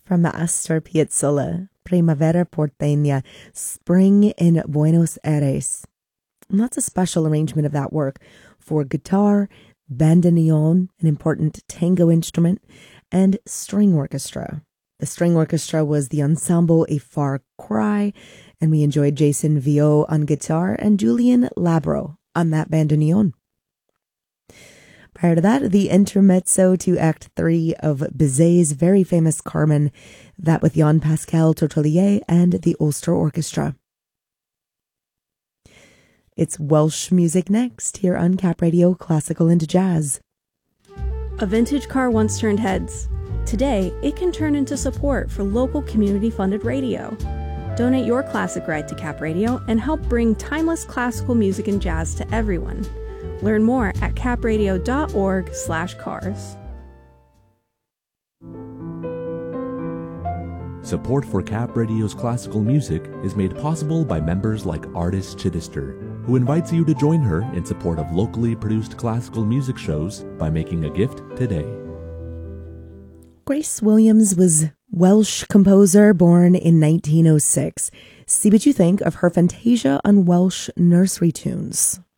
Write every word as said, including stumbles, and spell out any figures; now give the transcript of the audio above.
From Astor Piazzolla, Primavera Porteña, Spring in Buenos Aires. And that's a special arrangement of that work for guitar, bandoneon, an important tango instrument, and string orchestra. The string orchestra was the Ensemble A Far Cry, and we enjoyed Jason Viau on guitar and Julian Labro on that bandoneon. Prior to that, the intermezzo to Act three of Bizet's very famous Carmen, that with Jean-Pascal Tortolier and the Ulster Orchestra. It's Welsh music next, here on Cap Radio Classical and Jazz. A vintage car once turned heads. Today, it can turn into support for local community-funded radio. Donate your classic ride to Cap Radio and help bring timeless classical music and jazz to everyone. Learn more at capradio.org slash cars. Support for Cap Radio's classical music is made possible by members like Artist Chittister, who invites you to join her in support of locally produced classical music shows by making a gift today. Grace Williams was Welsh composer born in nineteen oh six. See what you think of her Fantasia on Welsh nursery tunes.